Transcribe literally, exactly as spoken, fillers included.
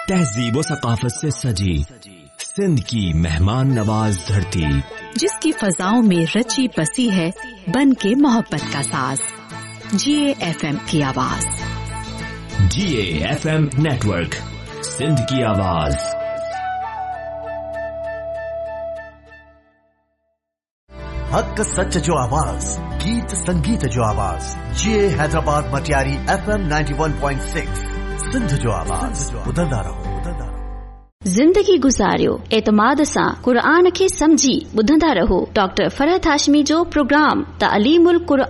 तहजीब व सकाफत से सजी सिंध की मेहमान नवाज धरती, जिसकी फजाओं में रची बसी है बन के मोहब्बत का साज। जिए एफ एम की आवाज। जिए एफ एम नेटवर्क, सिंध की आवाज। हक सच जो आवाज, गीत संगीत जो आवाज। जिए Hyderabad Matiari F M ninety one point six, Sindh जो आवाज। ॿुधंदा रहो, ॿुधंदा रहो। ज़िंदगी गुज़ारियो एतमाद सां क़ुर खे समझी ॿुधंदा रहो। डॉक्टर फरहत हाशमी जो प्रोग्राम तालीमुल क़ुर